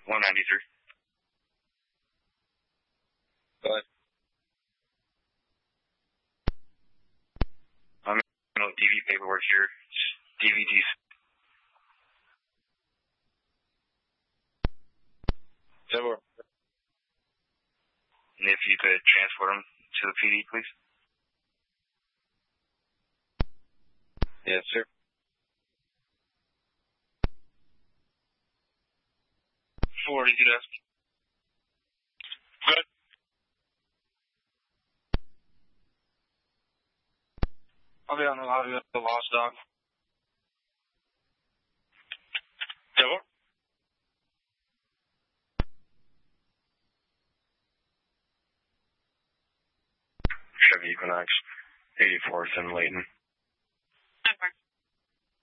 193. Go ahead. I'm in DV paperwork here. DVDs. Silver. And if you could transport them to the PD, please. Yes, sir. Forward, you ask. Good. I'll be on the lobby of the Lost Dog. Silver. Chevy Equinox, 84th and Layton.